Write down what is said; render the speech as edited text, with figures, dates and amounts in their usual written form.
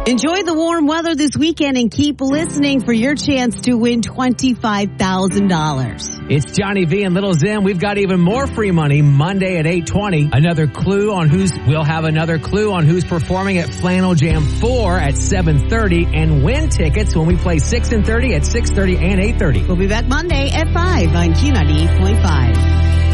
Enjoy the warm weather this weekend and keep listening for your chance to win $25,000. It's Johnny V and Little Zim. We've got even more free money Monday at 8:20. We'll have another clue on who's performing at Flannel Jam 4 at 7:30 and win tickets when we play 6 and 30 at 6:30 and 8:30. We'll be back Monday at 5 on Q98.5.